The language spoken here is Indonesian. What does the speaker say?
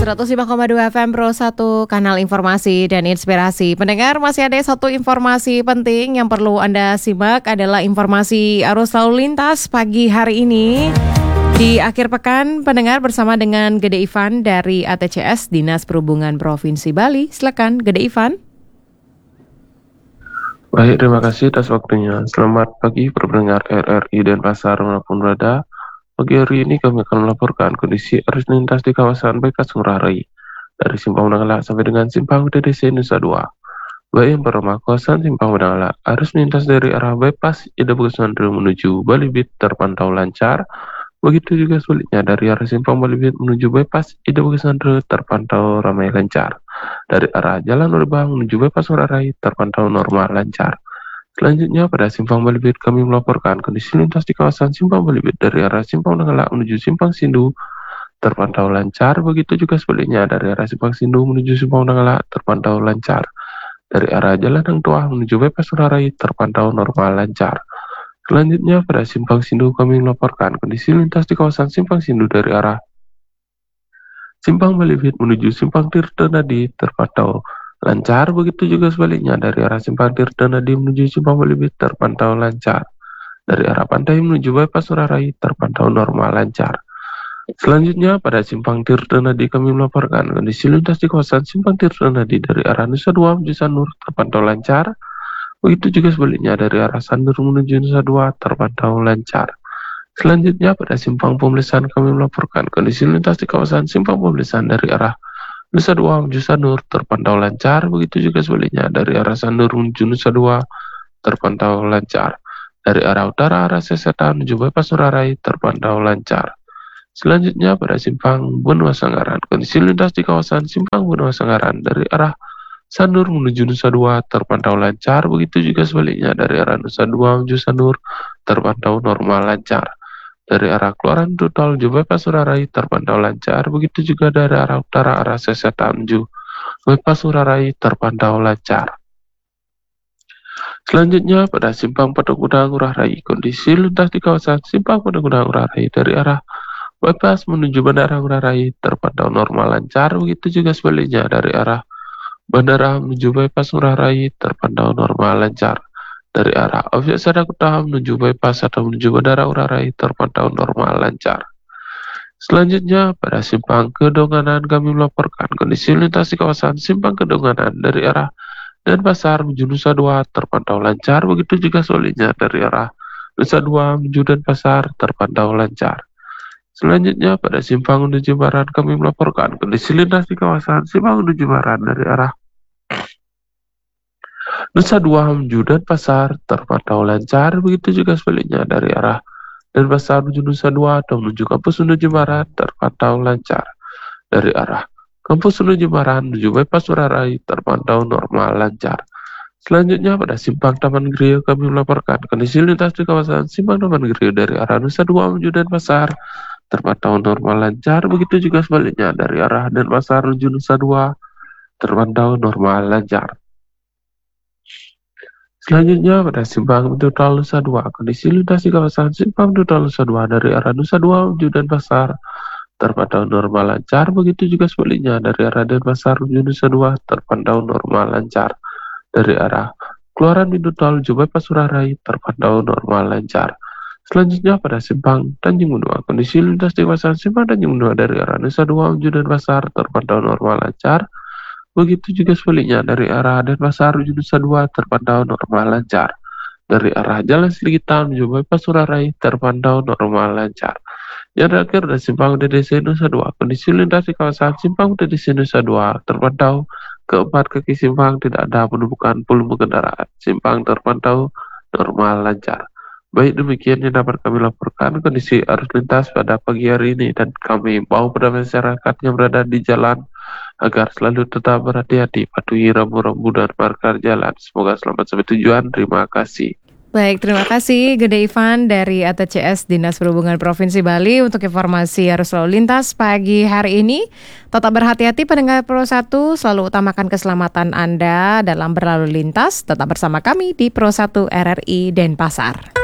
105,2 FM Pro 1, kanal informasi dan inspirasi. Pendengar, masih ada satu informasi penting yang perlu Anda simak, adalah informasi arus lalu lintas pagi hari ini. Di akhir pekan, pendengar bersama dengan Gede Ivan dari ATCS, Dinas Perhubungan Provinsi Bali. Silakan, Gede Ivan. Baik, terima kasih atas waktunya. Selamat pagi pendengar RRI Denpasar manapun berada. Pagi hari ini kami akan melaporkan kondisi arus lintas di kawasan Bypass Ngurah Rai dari Simpang Benangala sampai dengan Simpang TDC Nusa Dua. Baik yang pertama, kawasan Simpang Benangala, arus lintas dari arah Bypass Ida Bukit menuju Balibit terpantau lancar. Begitu juga sebaliknya dari arah Simpang Balibit menuju Bypass Ida Bukit terpantau ramai lancar. Dari arah Jalan Urbang menuju Bypass Ngurah Rai terpantau normal lancar. Selanjutnya pada Simpang Balibit kami melaporkan kondisi lintas di kawasan Simpang Balibit dari arah Simpang Benangala menuju Simpang Sindu terpantau lancar. Begitu juga sebaliknya dari arah Simpang Sindu menuju Simpang Benangala terpantau lancar. Dari arah Jalan Hang Tuah menuju Bypass Ngurah Rai terpantau normal lancar. Selanjutnya pada Simpang Sindu kami melaporkan kondisi lintas di kawasan Simpang Sindu dari arah Simpang Balibit menuju Simpang Tirta Nadi terpantau lancar. Begitu juga sebaliknya dari arah Simpang Tirta Nadi menuju Simpang Balibit terpantau lancar. Dari arah pantai menuju Bypass Ngurah Rai terpantau normal lancar. Selanjutnya pada Simpang Tirta Nadi kami melaporkan kondisi lintas di kawasan Simpang Tirta Nadi dari arah Nusa Dua menuju Sanur terpantau lancar. Begitu juga sebaliknya dari arah Sanur menuju Nusa Dua terpantau lancar. Selanjutnya pada Simpang Pemelisan kami melaporkan kondisi lintas di kawasan Simpang Pemelisan dari arah Nusa Dua menuju Sanur terpantau lancar. Begitu juga sebaliknya dari arah Sanur menuju Nusa Dua terpantau lancar. Dari arah utara arah Sesetan menuju Bypass Ngurah Rai terpantau lancar. Selanjutnya pada Simpang Benua Sanggaran, kondisi lintas di kawasan Simpang Benua Sanggaran dari arah Sanur menuju Nusa Dua terpantau lancar. Begitu juga sebaliknya dari arah Nusa Dua menuju Sanur terpantau normal lancar. Dari arah keluaran tol menuju Bypass Ngurah Rai terpantau lancar. Begitu juga dari arah utara arah Sesetan menuju Bypass Ngurah Rai terpantau lancar. Selanjutnya pada Simpang Petung Ngurah Rai, kondisi lintas di kawasan Simpang Petung Ngurah Rai dari arah Bypass menuju Bandara Ngurah Rai terpantau normal lancar. Begitu juga sebaliknya dari arah Bandara menuju Bypass Ngurah Rai terpantau normal lancar. Dari arah Objek Sadakuta menuju Bypass atau menuju Bandara Ngurah Rai terpantau normal lancar. Selanjutnya pada Simpang Kedonganan kami melaporkan kondisi lintas di kawasan Simpang Kedonganan dari arah Denpasar menuju Nusa Dua terpantau lancar. Begitu juga sebaliknya dari arah Nusa Dua menuju Denpasar terpantau lancar. Selanjutnya pada Simpang Gunung Jimbaran kami melaporkan kondisi lintas di kawasan Simpang Gunung Jimbaran dari arah Nusa Dua menuju Denpasar terpantau lancar. Begitu juga sebaliknya dari arah Denpasar menuju Nusa Dua atau menuju Kampus Gunung Jimbaran terpantau lancar. Dari arah Kampus Gunung Jimbaran menuju Bypass Ngurah Rai terpantau normal lancar. Selanjutnya pada Simpang Taman Griyo kami melaporkan kondisi lintas di kawasan Simpang Taman Griyo dari arah Nusa Dua menuju Denpasar terpantau normal lancar. Begitu juga sebaliknya dari arah Denpasar menuju Nusa Dua terpantau normal lancar. Selanjutnya pada Simpang Tol Nusa Dua, kondisi lintas di kawasan Simpang Tol Nusa Dua dari arah Nusa Dua menuju Denpasar terpantau normal lancar. Begitu juga sebaliknya dari arah Denpasar menuju Nusa Dua terpantau normal lancar. Dari arah keluaran pintu tol menuju Bypass Ngurah Rai terpantau normal lancar. Selanjutnya pada Simpang Tanjung Benua, kondisi lintas di kawasan Simpang Tanjung Benua dari arah Nusa Dua menuju Denpasar terpantau normal lancar. Begitu juga sebaliknya dari arah Denpasar menuju Nusa Dua terpantau normal lancar. Dari arah Jalan Seligitan menuju Bypass Ngurah Rai terpantau normal lancar. Yang terakhir dari Simpang TDC Nusa Dua, kondisi lintas di kawasan Simpang TDC Nusa Dua terpantau keempat kaki simpang tidak ada penumpukan volume kendaraan. Simpang terpantau normal lancar. Baik, demikian yang dapat kami laporkan kondisi arus lintas pada pagi hari ini, dan kami mau pada masyarakat yang berada di jalan agar selalu tetap berhati-hati, patuhi rambu-rambu dan marker jalan. Semoga selamat sampai tujuan. Terima kasih. Baik, terima kasih Gede Ivan dari ATCS Dinas Perhubungan Provinsi Bali untuk informasi arus lalu lintas pagi hari ini. Tetap berhati-hati pendengar Pro 1, selalu utamakan keselamatan Anda dalam berlalu lintas. Tetap bersama kami di Pro 1 RRI Denpasar.